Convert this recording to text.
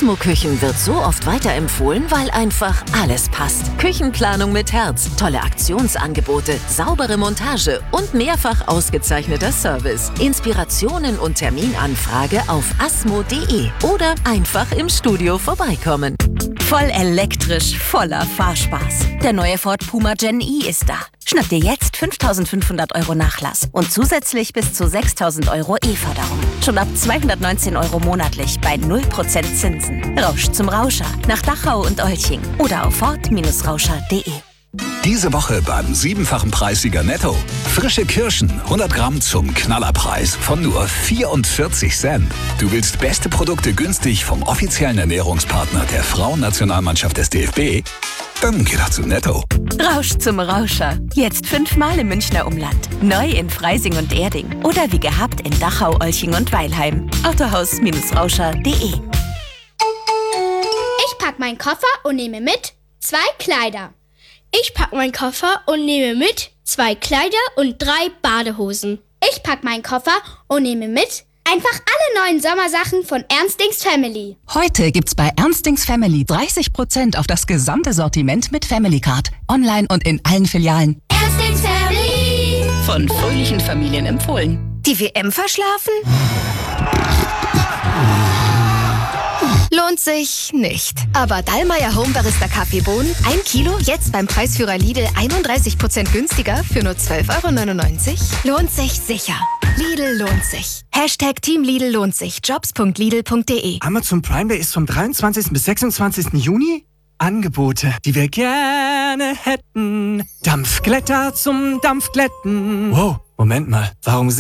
Asmo Küchen wird so oft weiterempfohlen, weil einfach alles passt. Küchenplanung mit Herz, tolle Aktionsangebote, saubere Montage und mehrfach ausgezeichneter Service. Inspirationen und Terminanfrage auf asmo.de oder einfach im Studio vorbeikommen. Voll elektrisch, voller Fahrspaß. Der neue Ford Puma Gen E ist da. Schnapp dir jetzt 5.500 € Nachlass und zusätzlich bis zu 6.000 € E-Förderung. Schon ab 219 € monatlich bei 0% Zinsen. Rausch zum Rauscher nach Dachau und Olching oder auf ford-rauscher.de. Diese Woche beim 7-fachen Preissieger Netto. Frische Kirschen, 100 Gramm zum Knallerpreis von nur 44 Cent. Du willst beste Produkte günstig vom offiziellen Ernährungspartner der Frauennationalmannschaft des DFB? Dann geh doch zu Netto. Rausch zum Rauscher. Jetzt 5-mal im Münchner Umland. Neu in Freising und Erding. Oder wie gehabt in Dachau, Olching und Weilheim. Autohaus-rauscher.de. Ich pack meinen Koffer und nehme mit 2 Kleider. Ich pack meinen Koffer und nehme mit 2 Kleider und 3 Badehosen. Ich pack meinen Koffer und nehme mit einfach alle neuen Sommersachen von Ernstings Family. Heute gibt's bei Ernstings Family 30% auf das gesamte Sortiment mit Family Card. Online und in allen Filialen. Ernstings Family. Von fröhlichen Familien empfohlen. Die WM verschlafen? Lohnt sich nicht. Aber Dallmayr Home Barista Kaffeebohnen, 1 Kilo, jetzt beim Preisführer Lidl 31% günstiger für nur 12,99 €. Lohnt sich sicher. Lidl lohnt sich. Hashtag Team Lidl lohnt sich. Jobs.lidl.de. Amazon Prime Day ist vom 23. bis 26. Juni. Angebote, die wir gerne hätten. Dampfglätter zum Dampfglätten. Wow, Moment mal. Warum